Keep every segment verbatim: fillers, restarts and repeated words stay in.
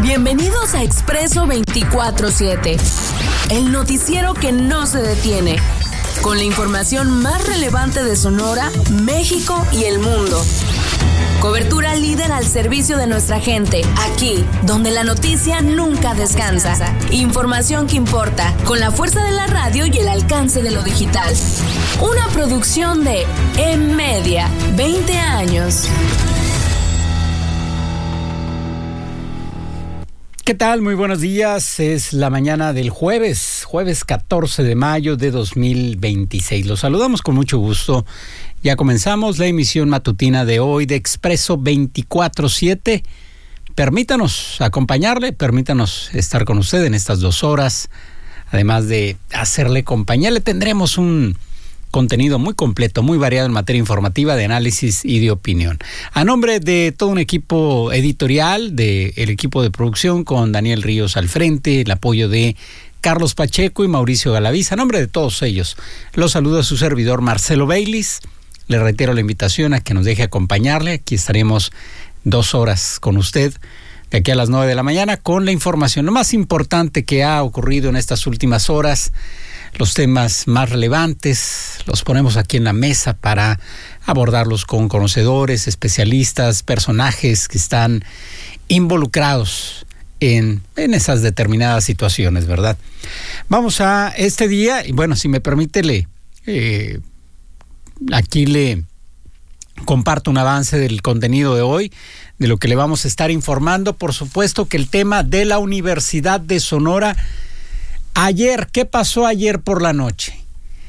Bienvenidos a Expreso veinticuatro siete, el noticiero que no se detiene, con la información más relevante de Sonora, México y el mundo. Cobertura líder al servicio de nuestra gente, aquí, donde la noticia nunca descansa. Información que importa, con la fuerza de la radio y el alcance de lo digital. Una producción de M-Media, veinte años. ¿Qué tal? Muy buenos días. Es la mañana del jueves, jueves catorce de mayo de dos mil veintiséis. Los saludamos con mucho gusto. Ya comenzamos la emisión matutina de hoy de Expreso veinticuatro siete. Permítanos acompañarle, permítanos estar con usted en estas dos horas. Además de hacerle compañía, le tendremos un contenido muy completo, muy variado en materia informativa, de análisis y de opinión. A nombre de todo un equipo editorial, del equipo de producción con Daniel Ríos al frente, el apoyo de Carlos Pacheco y Mauricio Galaviz, a nombre de todos ellos, los saluda su servidor Marcelo Baylis. Le reitero la invitación a que nos deje acompañarle. Aquí estaremos dos horas con usted, de aquí a las nueve de la mañana, con la información, lo más importante que ha ocurrido en estas últimas horas. Los temas más relevantes los ponemos aquí en la mesa para abordarlos con conocedores, especialistas, personajes que están involucrados en, en esas determinadas situaciones, ¿verdad? Vamos a este día, y bueno, si me permite, le, eh, aquí le comparto un avance del contenido de hoy, de lo que le vamos a estar informando. Por supuesto que el tema de la Universidad de Sonora. Ayer, ¿qué pasó ayer por la noche?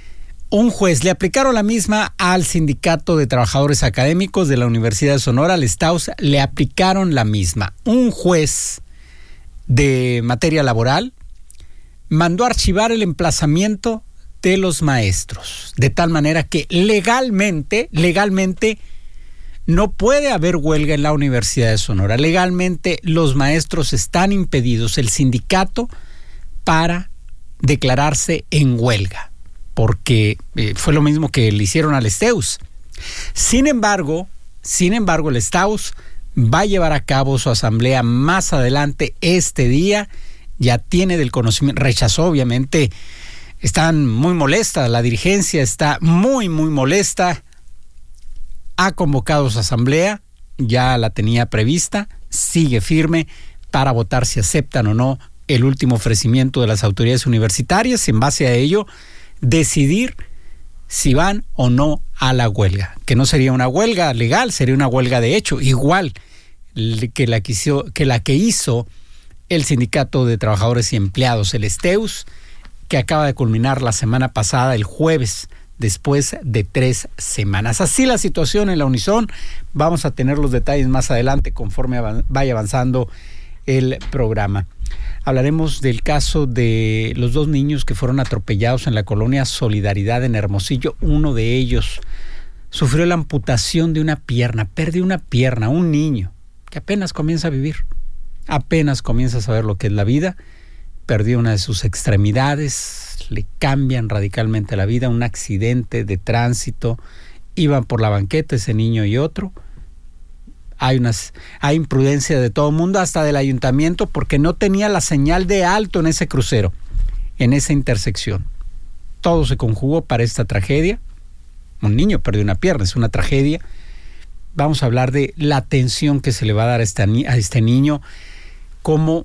Un juez le aplicaron la misma al Sindicato de Trabajadores Académicos de la Universidad de Sonora, al STAUS, le aplicaron la misma. Un juez de materia laboral mandó archivar el emplazamiento de los maestros, de tal manera que legalmente, legalmente no puede haber huelga en la Universidad de Sonora. Legalmente los maestros están impedidos, el sindicato, para declararse en huelga, porque eh, fue lo mismo que le hicieron al STEUS. Sin embargo, sin embargo, el STAUS va a llevar a cabo su asamblea más adelante este día. Ya tiene del conocimiento, rechazó obviamente, están muy molestas, la dirigencia está muy, muy molesta. Ha convocado su asamblea, ya la tenía prevista, sigue firme para votar si aceptan o no el último ofrecimiento de las autoridades universitarias. En base a ello, decidir si van o no a la huelga, que no sería una huelga legal, sería una huelga de hecho, igual que la que hizo, que la que hizo el Sindicato de Trabajadores y Empleados, el STEUS, que acaba de culminar la semana pasada, el jueves, después de tres semanas. Así la situación en la Unison. Vamos a tener los detalles más adelante conforme vaya avanzando el programa. Hablaremos del caso de los dos niños que fueron atropellados en la colonia Solidaridad en Hermosillo. Uno de ellos sufrió la amputación de una pierna, perdió una pierna, un niño que apenas comienza a vivir, apenas comienza a saber lo que es la vida, perdió una de sus extremidades, le cambian radicalmente la vida, un accidente de tránsito, iban por la banqueta ese niño y otro. Hay, unas, hay imprudencia de todo el mundo, hasta del ayuntamiento, porque no tenía la señal de alto en ese crucero, en esa intersección. Todo se conjugó para esta tragedia. Un niño perdió una pierna, es una tragedia. Vamos a hablar de la atención que se le va a dar a este, a este niño, cómo,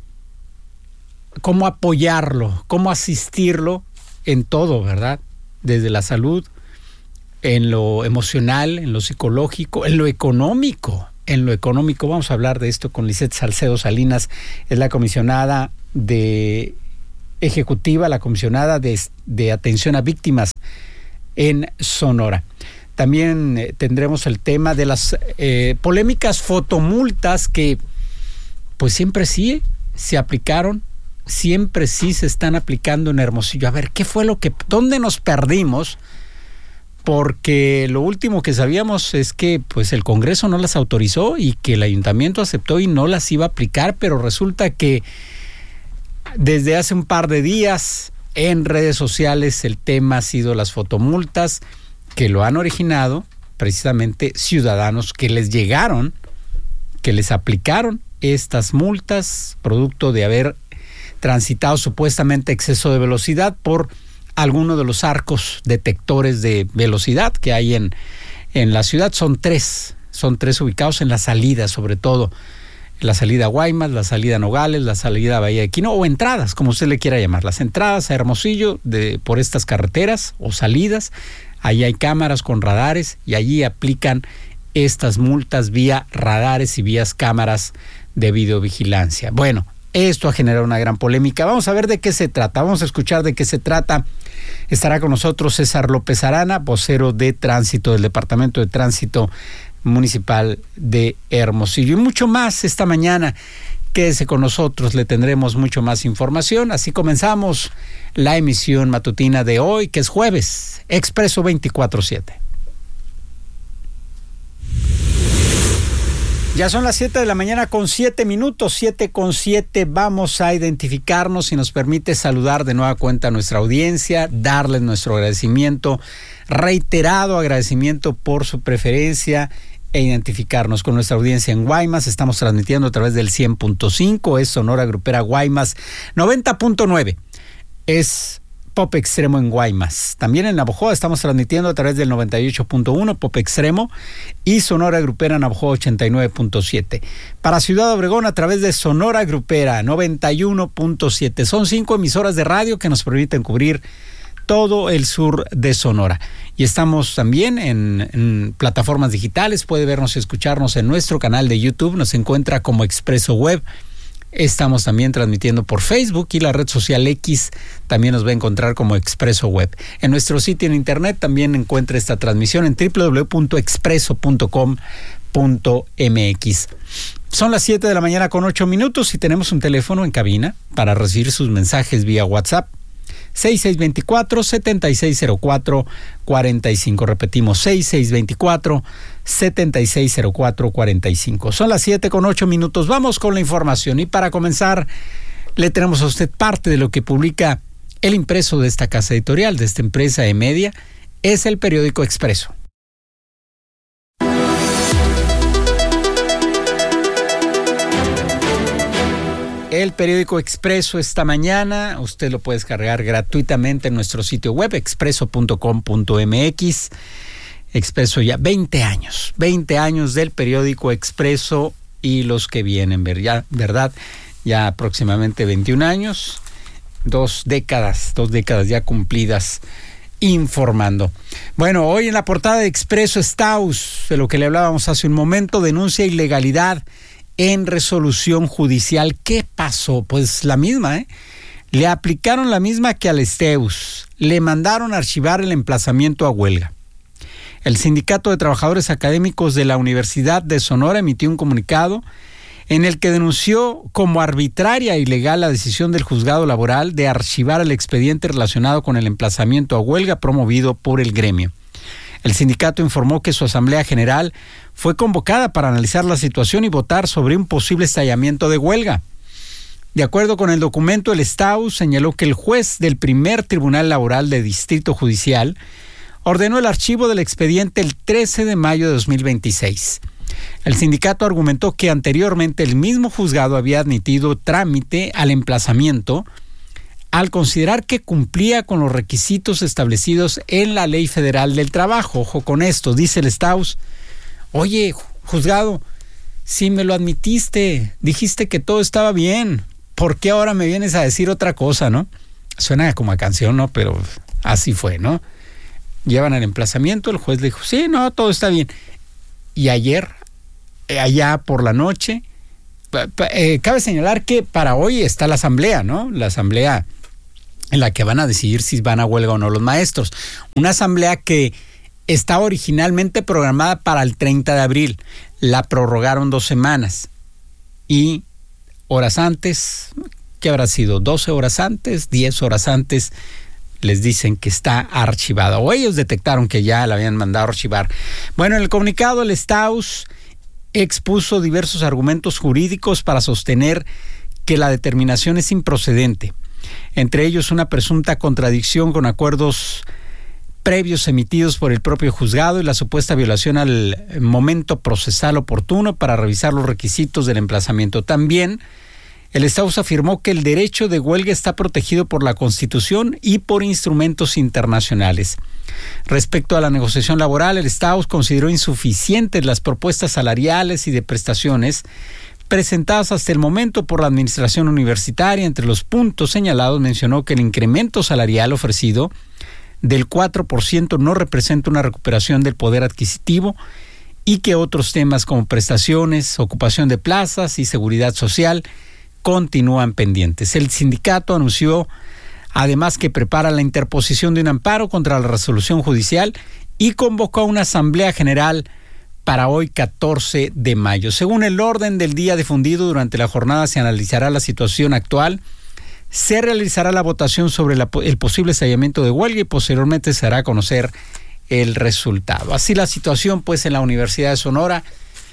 cómo apoyarlo, cómo asistirlo en todo, ¿verdad? Desde la salud, en lo emocional, en lo psicológico, en lo económico. En lo económico, vamos a hablar de esto con Lisette Salcedo Salinas, es la comisionada de ejecutiva, la comisionada de, de atención a víctimas en Sonora. También eh, tendremos el tema de las eh, polémicas fotomultas que pues siempre sí se aplicaron, siempre sí se están aplicando en Hermosillo. A ver, ¿qué fue lo que, dónde nos perdimos? Porque lo último que sabíamos es que pues el Congreso no las autorizó y que el ayuntamiento aceptó y no las iba a aplicar, pero resulta que desde hace un par de días en redes sociales el tema ha sido las fotomultas, que lo han originado precisamente ciudadanos que les llegaron, que les aplicaron estas multas, producto de haber transitado supuestamente exceso de velocidad por alguno de los arcos detectores de velocidad que hay en, en la ciudad. Son tres, son tres ubicados en la salida, sobre todo la salida a Guaymas, la salida a Nogales, la salida a Bahía de Quino, o entradas, como usted le quiera llamar, las entradas a Hermosillo de, por estas carreteras o salidas. Allí hay cámaras con radares y allí aplican estas multas vía radares y vías cámaras de videovigilancia. Bueno, esto ha generado una gran polémica. Vamos a ver de qué se trata, vamos a escuchar de qué se trata. Estará con nosotros César López Arana, vocero de tránsito del Departamento de Tránsito Municipal de Hermosillo. Y mucho más esta mañana. Quédese con nosotros, le tendremos mucho más información. Así comenzamos la emisión matutina de hoy, que es jueves, Expreso veinticuatro siete. Ya son las siete de la mañana con siete minutos, siete con siete. Vamos a identificarnos, si nos permite saludar de nueva cuenta a nuestra audiencia, darles nuestro agradecimiento, reiterado agradecimiento por su preferencia, e identificarnos con nuestra audiencia en Guaymas. Estamos transmitiendo a través del cien punto cinco, es Sonora Grupera Guaymas, noventa punto nueve, es Pop Extremo en Guaymas. También en Navojoa estamos transmitiendo a través del noventa y ocho punto uno, Pop Extremo, y Sonora Grupera Navojoa ochenta y nueve punto siete. Para Ciudad Obregón a través de Sonora Grupera noventa y uno punto siete. Son cinco emisoras de radio que nos permiten cubrir todo el sur de Sonora. Y estamos también en, en plataformas digitales. Puede vernos y escucharnos en nuestro canal de YouTube. Nos encuentra como Expreso Web. Estamos también transmitiendo por Facebook y la red social X también nos va a encontrar como Expreso Web. En nuestro sitio en internet también encuentra esta transmisión en doble u doble u doble u punto expreso punto com punto m x. Son las siete de la mañana con ocho minutos y tenemos un teléfono en cabina para recibir sus mensajes vía WhatsApp. seis seis dos cuatro, siete seis cero cuatro, cuatro cinco. Repetimos, seis seis dos cuatro, siete seis cero cuatro, cuatro cinco. Son las siete con ocho minutos. Vamos con la información. Y para comenzar, le tenemos a usted parte de lo que publica el impreso de esta casa editorial, de esta empresa de media, es el periódico Expreso. El periódico Expreso esta mañana, usted lo puede descargar gratuitamente en nuestro sitio web, expreso punto com punto m x. Expreso ya veinte años, veinte años del periódico Expreso y los que vienen, ya, ¿verdad? Ya aproximadamente veintiún años, dos décadas, dos décadas ya cumplidas informando. Bueno, hoy en la portada de Expreso Staus, de lo que le hablábamos hace un momento, denuncia ilegalidad en resolución judicial. ¿Qué pasó? Pues la misma, ¿eh? Le aplicaron la misma que al Esteus. Le mandaron a archivar el emplazamiento a huelga. El Sindicato de Trabajadores Académicos de la Universidad de Sonora emitió un comunicado en el que denunció como arbitraria e ilegal la decisión del juzgado laboral de archivar el expediente relacionado con el emplazamiento a huelga promovido por el gremio. El sindicato informó que su asamblea general fue convocada para analizar la situación y votar sobre un posible estallamiento de huelga. De acuerdo con el documento, el Staus señaló que el juez del primer Tribunal Laboral de Distrito Judicial ordenó el archivo del expediente el trece de mayo de dos mil veintiséis. El sindicato argumentó que anteriormente el mismo juzgado había admitido trámite al emplazamiento al considerar que cumplía con los requisitos establecidos en la Ley Federal del Trabajo. Ojo con esto, dice el Staus. Oye, juzgado, si me lo admitiste, dijiste que todo estaba bien, ¿por qué ahora me vienes a decir otra cosa, no? Suena como a canción, ¿no? Pero así fue, ¿no? Llevan el emplazamiento, el juez le dijo, sí, no, todo está bien. Y ayer, allá por la noche, eh, cabe señalar que para hoy está la asamblea, ¿no? La asamblea en la que van a decidir si van a huelga o no los maestros. Una asamblea que estaba originalmente programada para el treinta de abril. La prorrogaron dos semanas. Y horas antes, ¿qué habrá sido? doce horas antes, diez horas antes, les dicen que está archivada. O ellos detectaron que ya la habían mandado a archivar. Bueno, en el comunicado el Staus expuso diversos argumentos jurídicos para sostener que la determinación es improcedente. Entre ellos una presunta contradicción con acuerdos previos emitidos por el propio juzgado y la supuesta violación al momento procesal oportuno para revisar los requisitos del emplazamiento. También el Estaus afirmó que el derecho de huelga está protegido por la Constitución y por instrumentos internacionales. Respecto a la negociación laboral, el Estaus consideró insuficientes las propuestas salariales y de prestaciones presentadas hasta el momento por la administración universitaria. Entre los puntos señalados mencionó que el incremento salarial ofrecido del cuatro por ciento no representa una recuperación del poder adquisitivo y que otros temas como prestaciones, ocupación de plazas y seguridad social continúan pendientes. El sindicato anunció además que prepara la interposición de un amparo contra la resolución judicial y convocó a una asamblea general para hoy catorce de mayo. Según el orden del día difundido, durante la jornada se analizará la situación actual, se realizará la votación sobre la, el posible estallamiento de huelga y posteriormente se hará a conocer el resultado. Así la situación pues en la Universidad de Sonora.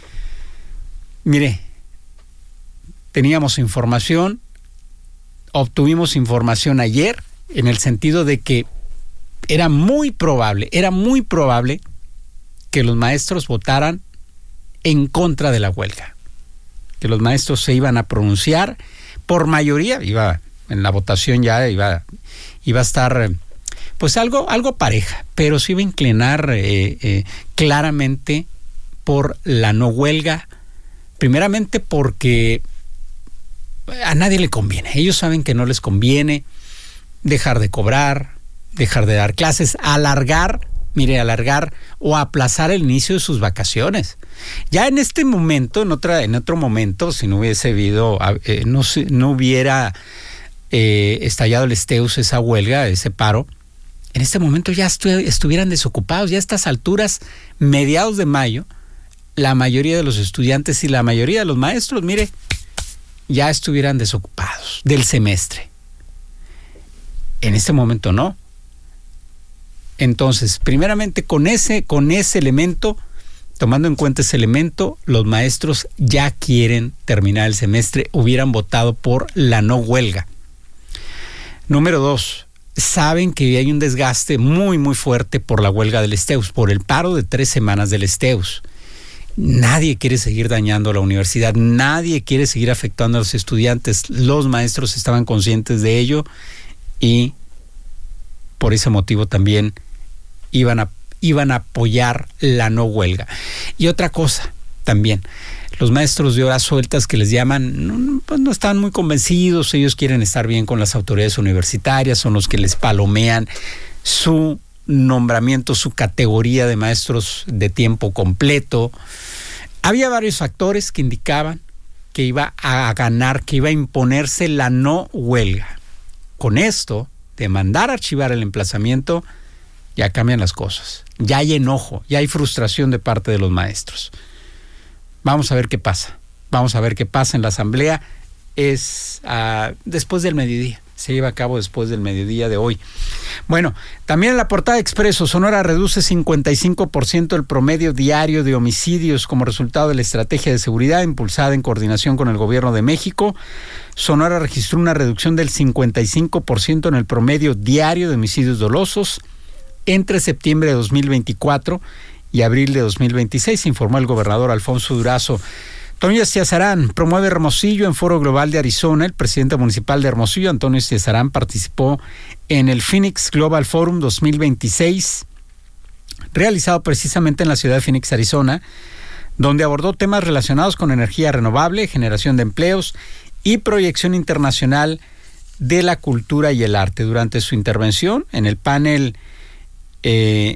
Mire, teníamos información, obtuvimos información ayer en el sentido de que era muy probable, era muy probable que los maestros votaran en contra de la huelga, que los maestros se iban a pronunciar por mayoría, iba en la votación ya iba, iba a estar pues algo, algo pareja, pero se iba a inclinar eh, eh, claramente por la no huelga, primeramente porque a nadie le conviene, ellos saben que no les conviene dejar de cobrar, dejar de dar clases, alargar Mire, alargar o aplazar el inicio de sus vacaciones. Ya en este momento, en otra, en otro momento, si no hubiese habido, eh, no, no hubiera eh, estallado el Esteus, esa huelga, ese paro, en este momento ya estu estuvieran desocupados. Ya a estas alturas, mediados de mayo, la mayoría de los estudiantes y la mayoría de los maestros, mire, ya estuvieran desocupados del semestre. En este momento no. Entonces, primeramente con ese, con ese elemento, tomando en cuenta ese elemento, los maestros ya quieren terminar el semestre, hubieran votado por la no huelga. Número dos, saben que hay un desgaste muy, muy fuerte por la huelga del Esteus, por el paro de tres semanas del Esteus. Nadie quiere seguir dañando a la universidad, nadie quiere seguir afectando a los estudiantes. Los maestros estaban conscientes de ello y por ese motivo también iban a, iban a apoyar la no huelga. Y otra cosa también, los maestros de horas sueltas que les llaman, no, pues no están muy convencidos, ellos quieren estar bien con las autoridades universitarias, son los que les palomean su nombramiento, su categoría de maestros de tiempo completo. Había varios factores que indicaban que iba a ganar, que iba a imponerse la no huelga. Con esto, de mandar a archivar el emplazamiento, ya cambian las cosas. Ya hay enojo, ya hay frustración de parte de los maestros. Vamos a ver qué pasa. Vamos a ver qué pasa en la asamblea. Es uh, después del mediodía. Se lleva a cabo después del mediodía de hoy. Bueno, también en la portada de Expreso, Sonora reduce cincuenta y cinco por ciento el promedio diario de homicidios como resultado de la estrategia de seguridad impulsada en coordinación con el Gobierno de México. Sonora registró una reducción del cincuenta y cinco por ciento en el promedio diario de homicidios dolosos entre septiembre de dos mil veinticuatro y abril de dos mil veintiséis, informó el gobernador Alfonso Durazo. Antonio Estiazarán promueve Hermosillo en Foro Global de Arizona. El presidente municipal de Hermosillo, Antonio Estiazarán, participó en el Phoenix Global Forum dos mil veintiséis, realizado precisamente en la ciudad de Phoenix, Arizona, donde abordó temas relacionados con energía renovable, generación de empleos y proyección internacional de la cultura y el arte. Durante su intervención en el panel, eh,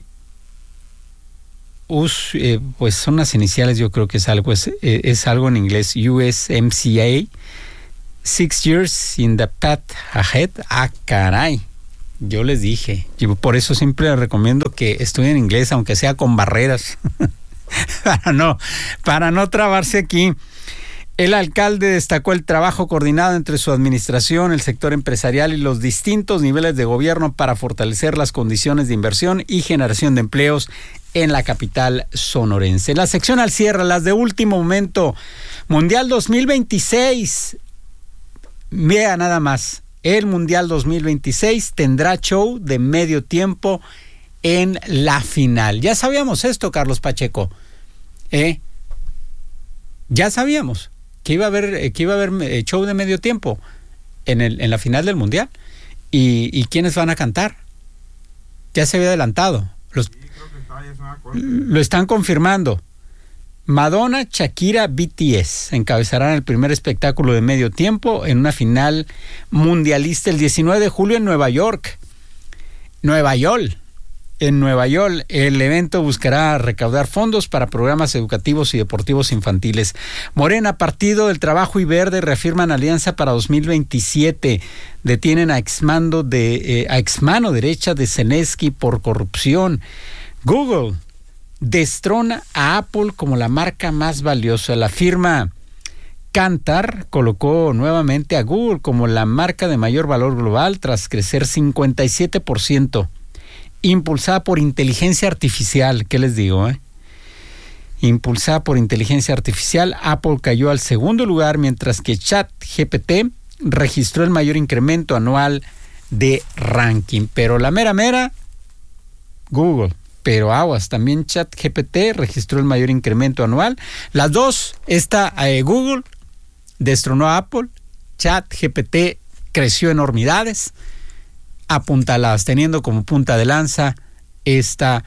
us, eh, pues son las iniciales, yo creo que es algo, es, eh, es algo en inglés, U S M C A, Six Years in the Path Ahead. Ah, caray, yo les dije, yo por eso siempre les recomiendo que estudien inglés, aunque sea con barreras, para no, para no trabarse aquí. El alcalde destacó el trabajo coordinado entre su administración, el sector empresarial y los distintos niveles de gobierno para fortalecer las condiciones de inversión y generación de empleos en la capital sonorense. La sección al cierre, las de último momento. Mundial dos mil veintiséis. Vea nada más. El Mundial dos mil veintiséis tendrá show de medio tiempo en la final. Ya sabíamos esto, Carlos Pacheco. ¿Eh? Ya sabíamos que iba a haber, que iba a haber show de medio tiempo en, el, en la final del Mundial. ¿Y, y quiénes van a cantar? Ya se había adelantado. Los, sí, creo que está, ya es una cosa. Lo están confirmando. Madonna, Shakira, B T S encabezarán el primer espectáculo de medio tiempo en una final mundialista el diecinueve de julio en Nueva York. Nueva York. En Nueva York, el evento buscará recaudar fondos para programas educativos y deportivos infantiles. Morena, Partido del Trabajo y Verde reafirman alianza para dos mil veintisiete. Detienen a exmando de eh, a exmano derecha de Zelensky por corrupción. Google destrona a Apple como la marca más valiosa. La firma Kantar colocó nuevamente a Google como la marca de mayor valor global tras crecer cincuenta y siete por ciento. Impulsada por inteligencia artificial, ¿qué les digo? Eh? Impulsada por inteligencia artificial, Apple cayó al segundo lugar, mientras que ChatGPT registró el mayor incremento anual de ranking. Pero la mera mera, Google. Pero aguas, también ChatGPT registró el mayor incremento anual. Las dos, esta eh, Google destronó a Apple, ChatGPT creció enormidades, apuntaladas, teniendo como punta de lanza esta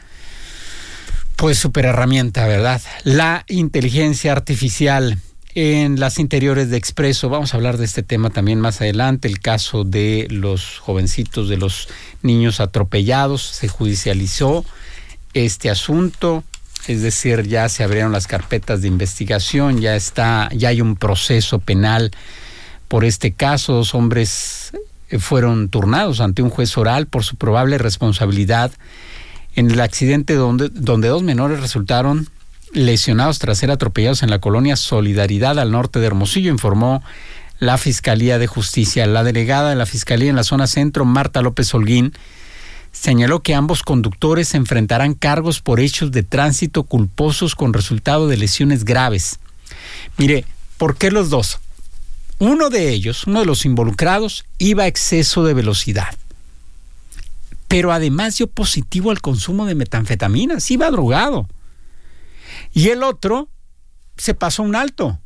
pues super herramienta, ¿verdad? La inteligencia artificial en las interiores de Expreso. Vamos a hablar de este tema también más adelante, el caso de los jovencitos, de los niños atropellados. Se judicializó este asunto, es decir, ya se abrieron las carpetas de investigación, ya está, ya hay un proceso penal por este caso. Dos hombres fueron turnados ante un juez oral por su probable responsabilidad en el accidente donde, donde dos menores resultaron lesionados tras ser atropellados en la colonia Solidaridad al norte de Hermosillo, informó la Fiscalía de Justicia. La delegada de la Fiscalía en la zona centro, Marta López Holguín, señaló que ambos conductores enfrentarán cargos por hechos de tránsito culposos con resultado de lesiones graves. Mire, ¿por qué los dos? Uno de ellos, uno de los involucrados, iba a exceso de velocidad, pero además dio positivo al consumo de metanfetaminas, iba drogado. Y el otro se pasó un alto.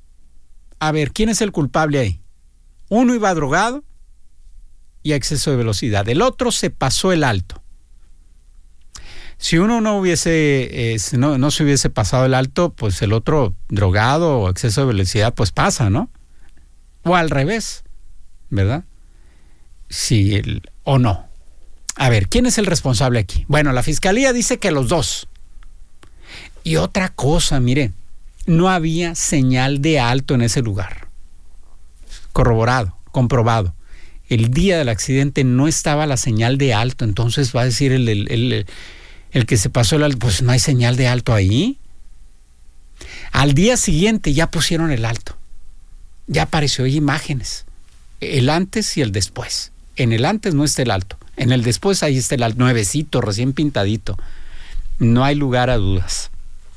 A ver, ¿quién es el culpable ahí? Uno iba drogado y a exceso de velocidad. El otro se pasó el alto. Si uno no hubiese, eh, no, no se hubiese pasado el alto, pues el otro drogado o exceso de velocidad, pues pasa, ¿no? O al revés, ¿verdad? Sí, el, o no. A ver, ¿quién es el responsable aquí? Bueno, la Fiscalía dice que los dos. Y otra cosa, mire, no había señal de alto en ese lugar. Corroborado, comprobado. El día del accidente no estaba la señal de alto, entonces va a decir el, el, el, el que se pasó el alto, pues no hay señal de alto ahí. Al día siguiente ya pusieron el alto. Ya apareció, hay imágenes, el antes y el después. En el antes no está el alto, en el después ahí está el alto, nuevecito, recién pintadito. No hay lugar a dudas.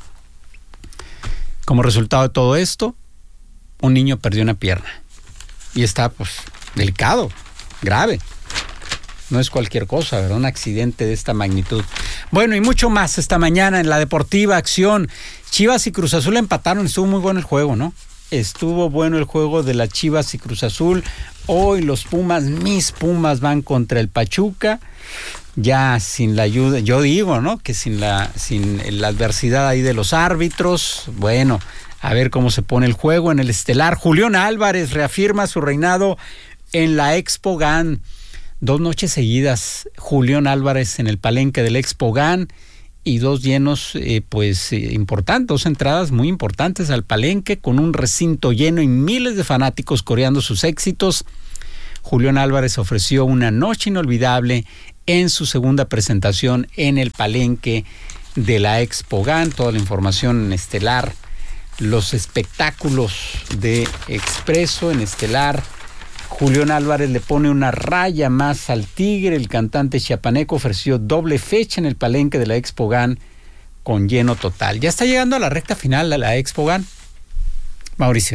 Como resultado de todo esto, un niño perdió una pierna y está pues delicado, grave. No es cualquier cosa, ¿verdad? Un accidente de esta magnitud. Bueno, y mucho más esta mañana en la Deportiva Acción. Chivas y Cruz Azul empataron, estuvo muy bueno el juego, ¿no? Estuvo bueno el juego de las Chivas y Cruz Azul. Hoy los Pumas, mis Pumas, van contra el Pachuca. Ya sin la ayuda, yo digo, ¿no? Que sin la, sin la adversidad ahí de los árbitros. Bueno, a ver cómo se pone el juego en el estelar. Julián Álvarez reafirma su reinado en la Expo G A N. Dos noches seguidas, Julián Álvarez en el palenque del Expo G A N. Y dos llenos, eh, pues, eh, importantes, dos entradas muy importantes al palenque, con un recinto lleno y miles de fanáticos coreando sus éxitos. Julián Álvarez ofreció una noche inolvidable en su segunda presentación en el palenque de la Expo G A N. Toda la información en Estelar, los espectáculos de Expreso en Estelar. Julián Álvarez le pone una raya más al Tigre. El cantante chiapaneco ofreció doble fecha en el palenque de la Expo G A N con lleno total. Ya está llegando a la recta final de la Expo G A N. Mauricio.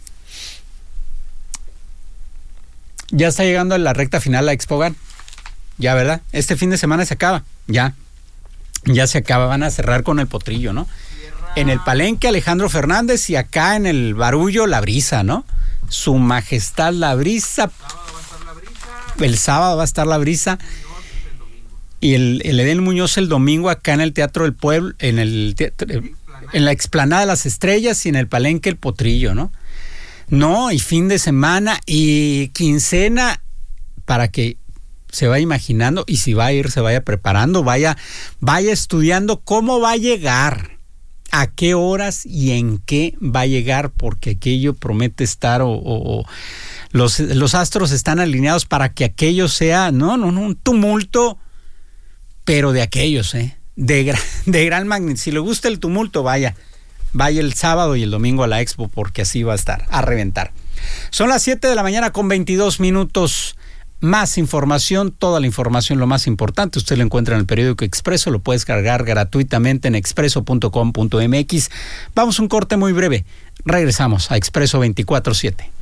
Ya está llegando a la recta final la Expo G A N. ya, ¿verdad? Este fin de semana se acaba, ya. Ya se acaba, van a cerrar con el Potrillo, ¿no? En el Palenque, Alejandro Fernández, y acá en el Barullo, La Brisa, ¿no? Su Majestad La Brisa. El sábado va a estar La Brisa. Y el, el Edén Muñoz el domingo acá en el Teatro del Pueblo, en el teatro, en la Explanada de las Estrellas, y en el Palenque el Potrillo, ¿no? No, y fin de semana y quincena, para que se vaya imaginando, y si va a ir, se vaya preparando, vaya, vaya estudiando cómo va a llegar, a qué horas y en qué va a llegar, porque aquello promete estar, o, o, o los, los astros están alineados para que aquello sea, no, no, no, un tumulto, pero de aquellos, ¿eh? De, gran, de gran magnitud. Si le gusta el tumulto, vaya, vaya el sábado y el domingo a la Expo, porque así va a estar, a reventar. Son las siete de la mañana con veintidós minutos. Más información, toda la información, lo más importante, usted lo encuentra en el periódico Expreso, lo puedes cargar gratuitamente en expreso punto com punto m x. Vamos a un corte muy breve. Regresamos a Expreso veinticuatro siete.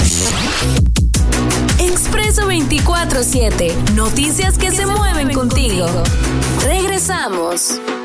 Expreso veinticuatro siete. Noticias que se mueven contigo. Regresamos.